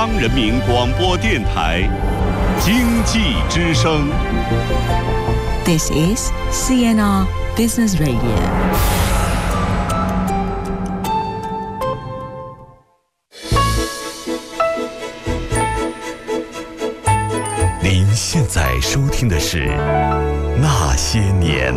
央人民广播电台经济之声。 This is CNR Business Radio。 您现在收听的是《那些年》。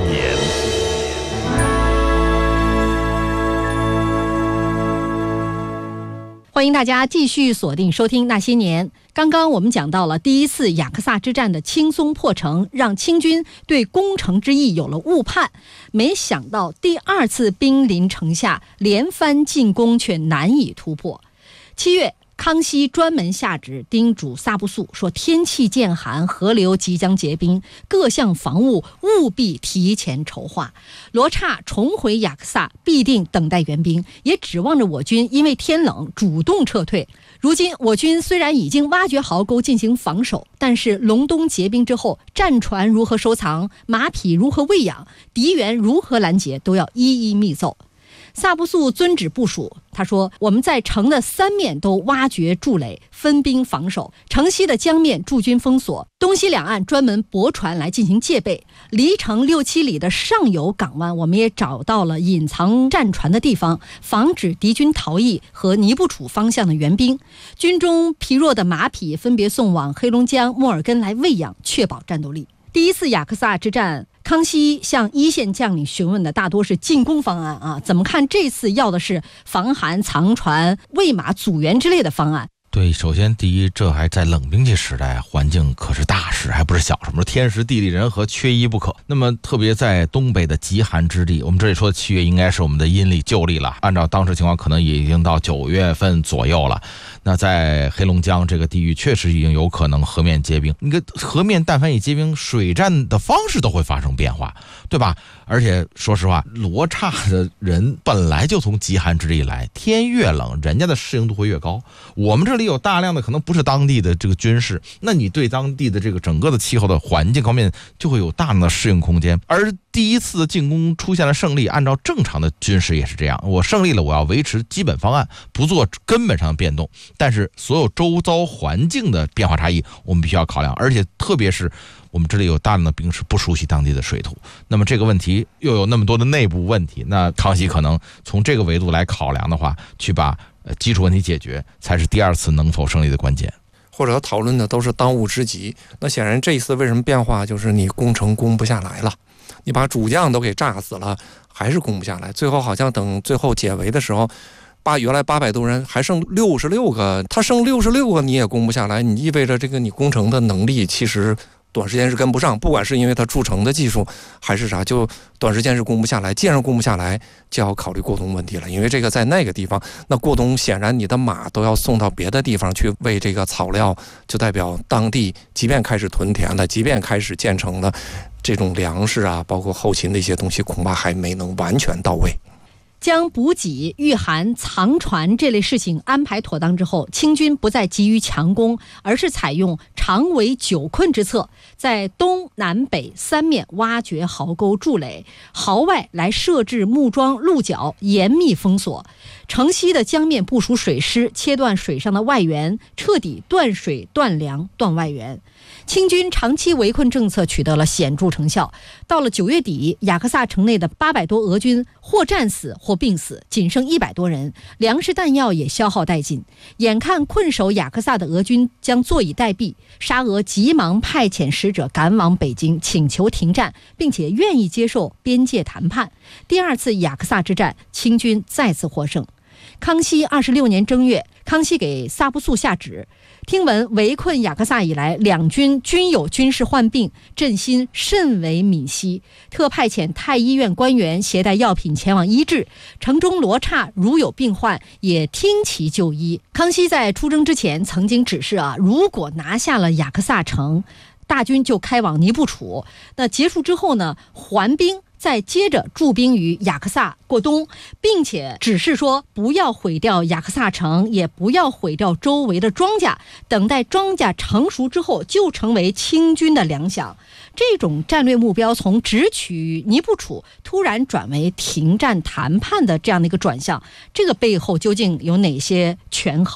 欢迎大家继续锁定收听《那些年》。刚刚我们讲到了第一次雅克萨之战的轻松破城，让清军对攻城之意有了误判。没想到第二次兵临城下，连番进攻却难以突破。7月，康熙专门下旨叮嘱萨布素说，天气渐寒，河流即将结冰，各项防务务必提前筹划。罗刹重回雅克萨，必定等待援兵，也指望着我军因为天冷主动撤退。如今我军虽然已经挖掘壕沟进行防守，但是隆冬结冰之后，战船如何收藏，马匹如何喂养，敌援如何拦截，都要一一密奏。萨布素遵旨部署，他说，我们在城的3面都挖掘筑垒，分兵防守。城西的江面驻军封锁，东西两岸专门泊船来进行戒备。离城6、7里的上游港湾，我们也找到了隐藏战船的地方，防止敌军逃逸和尼布楚方向的援兵。军中疲弱的马匹分别送往黑龙江、莫尔根来喂养，确保战斗力。第一次雅克萨之战，康熙向一线将领询问的大多是进攻方案啊，怎么看这次要的是防寒、藏船、喂马、阻援之类的方案？ 对，首先第一，这还在冷兵器时代，环境可是大事，还不是小事，天时地利人和缺一不可。那么特别在东北的极寒之地，我们这里说的7月应该是我们的阴历旧历了，按照当时情况可能也已经到9月份左右了。那在黑龙江这个地域确实已经有可能河面结冰，你个河面但凡一结冰，水战的方式都会发生变化，对吧？而且说实话，罗刹的人本来就从极寒之地来，天越冷，人家的适应度会越高。我们这里有大量的可能不是当地的这个军事，那你对当地的这个整个的气候的环境方面就会有大量的适应空间。而第一次的进攻出现了胜利，按照正常的军事也是这样，我胜利了，我要维持基本方案，不做根本上的变动，但是所有周遭环境的变化差异我们必须要考量，而且特别是我们这里有大量的兵士不熟悉当地的水土，那么这个问题又有那么多的内部问题，那康熙可能从这个维度来考量的话，去把基础问题解决，才是第二次能否胜利的关键。 或者讨论的都是当务之急。那显然这一次为什么变化，就是你攻城攻不下来了，你把主将都给炸死了，还是攻不下来。最后好像等最后解围的时候，原来800多人还剩66个，他剩66个你也攻不下来，你意味着这个你攻城的能力其实短时间是跟不上，不管是因为他筑城的技术还是啥，就短时间是攻不下来。既然攻不下来，就要考虑过冬问题了，因为这个在那个地方，那过冬显然你的马都要送到别的地方去喂这个草料，就代表当地即便开始屯田了，即便开始建成了，这种粮食啊，包括后勤的一些东西，恐怕还没能完全到位。 将补给、御寒、藏船这类事情安排妥当之后，清军不再急于强攻，而是采用长围久困之策，在东南北3面挖掘壕沟筑垒，壕外来设置木桩鹿角，严密封锁。城西的江面部署水师，切断水上的外援，彻底断水、断粮、断外援。清军长期围困政策取得了显著成效。到了9月底，雅克萨城内的800多俄军或战死或病死，仅剩100多人，粮食弹药也消耗殆尽。眼看困守雅克萨的俄军将坐以待毙，沙俄急忙派遣使者赶往北京，请求停战，并且愿意接受边界谈判。第二次雅克萨之战，清军再次获胜。康熙26年正月，康熙给萨布素下旨，听闻围困雅克萨以来，两军均有军事患病，朕心甚为悯惜，特派遣太医院官员携带药品前往医治，城中罗刹如有病患，也听其就医。康熙在出征之前曾经指示如果拿下了雅克萨城，大军就开往尼布楚，那结束之后呢，还兵再接着驻兵于雅克萨过冬，并且指示说不要毁掉雅克萨城，也不要毁掉周围的庄稼，等待庄稼成熟之后就成为清军的粮饷。这种战略目标从直取尼布楚突然转为停战谈判的这样的一个转向，这个背后究竟有哪些权衡？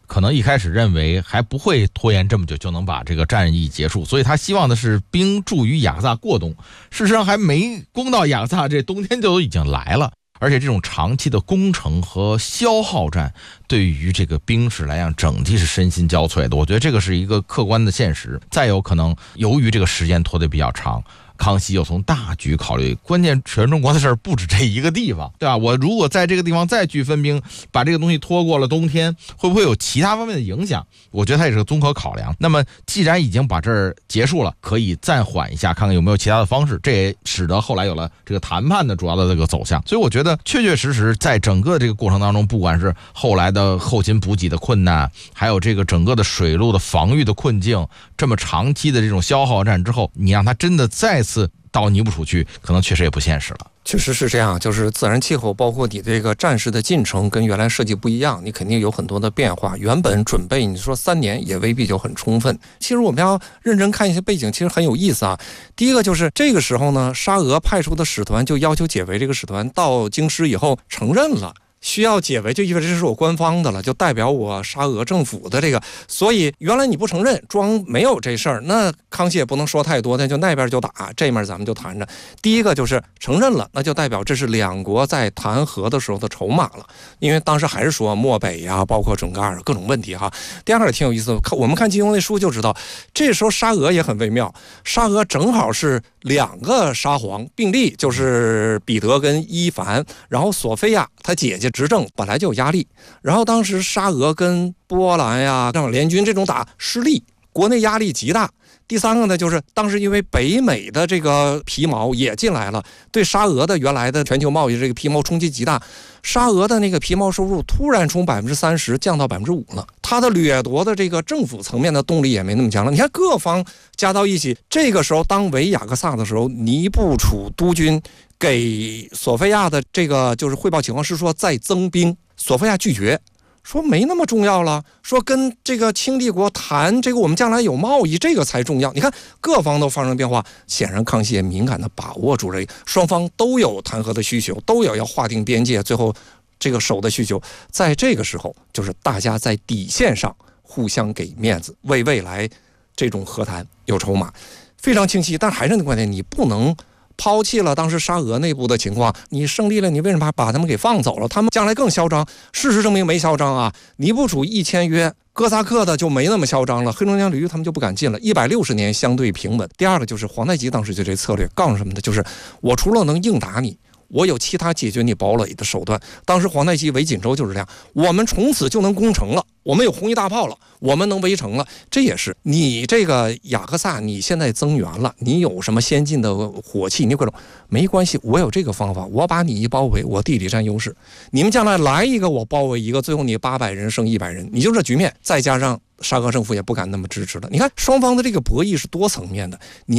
可能一开始认为还不会拖延这么久就能把这个战役结束，所以他希望的是兵驻于雅各萨过冬。事实上还没攻到雅各萨，这冬天就已经来了。而且这种长期的攻城和消耗战对于这个兵士来讲整体是身心交瘁的，我觉得这个是一个客观的现实。再有可能由于这个时间拖得比较长，康熙又从大局考虑，关键全中国的事儿不止这一个地方，对吧？我如果在这个地方再去分兵，把这个东西拖过了冬天，会不会有其他方面的影响？我觉得它也是个综合考量。那么既然已经把这儿结束了，可以暂缓一下，看看有没有其他的方式，这也使得后来有了这个谈判的主要的这个走向。所以我觉得确确实实在整个这个过程当中，不管是后来的后勤补给的困难，还有这个整个的水路的防御的困境，这么长期的这种消耗战之后，你让它真的再次到尼布楚去，可能确实也不现实了。 确实是这样，就是自然气候包括你这个战事的进程跟原来设计不一样，你肯定有很多的变化。原本准备你说3年也未必就很充分。其实我们要认真看一些背景，其实很有意思啊。第一个就是这个时候呢，沙俄派出的使团就要求解围，这个使团到京师以后承认了。需要解围就意味着这是我官方的了，就代表我沙俄政府的这个，所以原来你不承认，装没有这事儿，那康熙也不能说太多，那就那边就打，这面咱们就谈着。第一个就是承认了，那就代表这是两国在谈和的时候的筹码了，因为当时还是说漠北呀，包括准噶尔各种问题哈。第二个也挺有意思的，我们看金庸那书就知道，这时候沙俄也很微妙，沙俄正好是2个沙皇并立，就是彼得跟伊凡，然后索菲亚他姐姐执政本来就有压力，然后当时沙俄跟波兰呀这种联军这种打失利，国内压力极大。第三个呢，就是当时因为北美的这个皮毛也进来了，对沙俄的原来的全球贸易这个皮毛冲击极大，沙俄的那个皮毛收入突然从30%降到5%了，它的掠夺的这个政府层面的动力也没那么强了。你看各方加到一起，这个时候当围雅各萨的时候，尼布楚督军给索菲亚的这个就是汇报情况是说再增兵，索菲亚拒绝，说没那么重要了，说跟这个清帝国谈这个我们将来有贸易，这个才重要。你看各方都发生变化，显然康熙也敏感地把握住了双方都有谈和的需求，都有要划定边界最后这个守的需求。在这个时候就是大家在底线上互相给面子，为未来这种和谈有筹码，非常清晰。但还是那个观点，你不能抛弃了当时沙俄内部的情况，你胜利了，你为什么把他们给放走了？他们将来更嚣张。事实证明没嚣张啊！尼布楚一签约，哥萨克的就没那么嚣张了，黑龙江驴他们就不敢进了。160年相对平稳。第二个就是皇太极当时就这策略，告诉什么的，就是我除了能硬打你，我有其他解决你堡垒的手段。当时皇太极围锦州就是这样，我们从此就能攻城了，我们有红衣大炮了，我们能围城了。这也是你这个雅各萨，你现在增援了，你有什么先进的火器，你各种没关系，我有这个方法，我把你一包围，我地理占优势，你们将来来一个我包围一个，最后你800人胜100人，你就这局面。再加上沙俄政府也不敢那么支持了。你看双方的这个博弈是多层面的，你